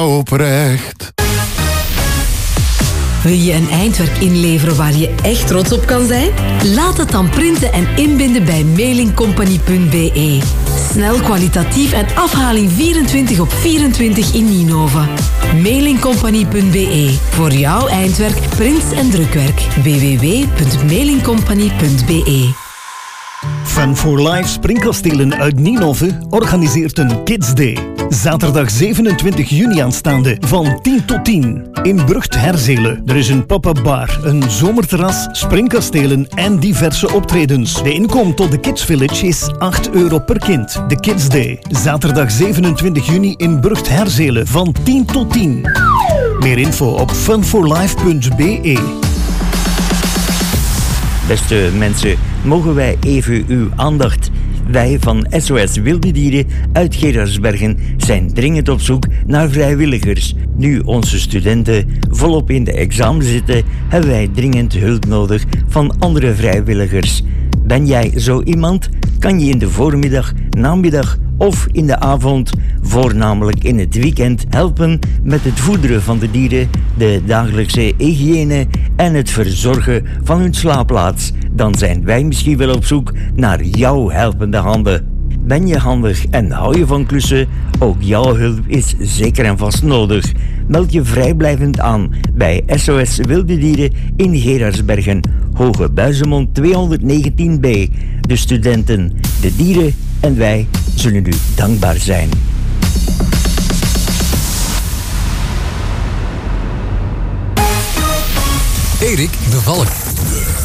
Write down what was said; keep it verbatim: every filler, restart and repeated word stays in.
oprecht. Wil je een eindwerk inleveren waar je echt trots op kan zijn? Laat het dan printen en inbinden bij mailingcompany punt b e. Snel, kwalitatief en afhaling vierentwintig op vierentwintig in Ninove. mailingcompany punt b e. Voor jouw eindwerk, prints en drukwerk. w w w punt mailingcompany punt b e. Fun for Life Springkastelen uit Ninove organiseert een Kids Day. Zaterdag zevenentwintig juni aanstaande van tien tot tien. In Brugt-Herzelen. Er is een pop-up bar, een zomerterras, springkastelen en diverse optredens. De inkom tot de Kids Village is acht euro per kind. De Kids Day. Zaterdag zevenentwintig juni in Brugt-Herzelen van tien tot tien. Meer info op fun for life punt b e. Beste mensen, mogen wij even uw aandacht? Wij van S O S Wilde Dieren uit Geraardsbergen zijn dringend op zoek naar vrijwilligers. Nu onze studenten volop in de examen zitten, hebben wij dringend hulp nodig van andere vrijwilligers. Ben jij zo iemand? Kan je in de voormiddag, namiddag of in de avond, voornamelijk in het weekend, helpen met het voederen van de dieren, de dagelijkse hygiëne en het verzorgen van hun slaapplaats? Dan zijn wij misschien wel op zoek naar jouw helpende handen. Ben je handig en hou je van klussen? Ook jouw hulp is zeker en vast nodig. Meld je vrijblijvend aan bij S O S Wilde Dieren in Geraardsbergen, Hoge Buizemond tweehonderdnegentien b. De studenten, de dieren en wij zullen u dankbaar zijn. Erik de Valk.